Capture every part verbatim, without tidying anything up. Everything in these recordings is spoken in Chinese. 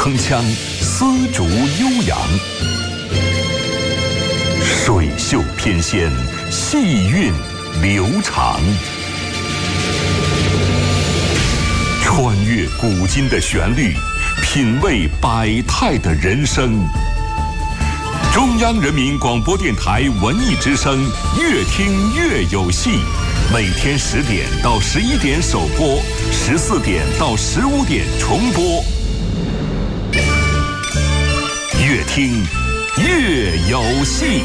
铿锵，丝竹悠扬，水袖翩跹，细韵流长。穿越古今的旋律，品味百态的人生。中央人民广播电台文艺之声，越听越有戏。每天十点到十一点首播，十四点到十五点重播。越听越有戏。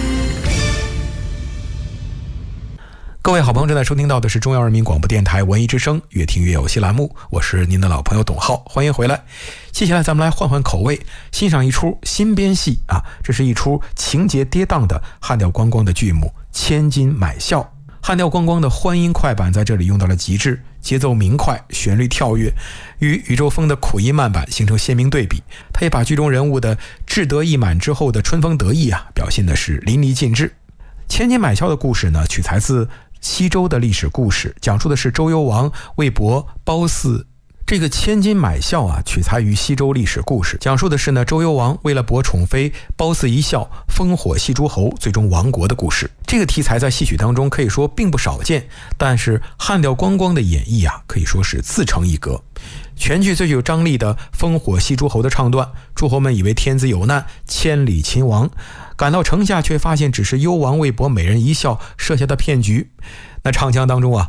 各位好朋友，正在收听到的是中央人民广播电台文艺之声越听越有戏栏目，我是您的老朋友董浩，欢迎回来。接下来咱们来换换口味，欣赏一出新编戏啊，这是一出情节跌宕的汉调观光的剧目《千金买笑》。汉调观光的欢音快板在这里用到了极致，节奏明快，旋律跳跃，与宇宙风的苦音慢板形成鲜明对比。他也把剧中人物的志得意满之后的春风得意啊，表现的是淋漓尽致。千金买笑的故事呢，取材自西周的历史故事，讲述的是周幽王为博褒姒。这个千金买笑啊，取材于西周历史故事，讲述的是呢周幽王为了博宠妃褒姒一笑，烽火戏诸侯，最终亡国的故事。这个题材在戏曲当中可以说并不少见，但是汉调观光的演绎啊，可以说是自成一格。全剧最具有张力的烽火戏诸侯的唱段，诸侯们以为天子有难，千里秦王，赶到城下却发现只是幽王为博美人一笑设下的骗局。那唱腔当中啊，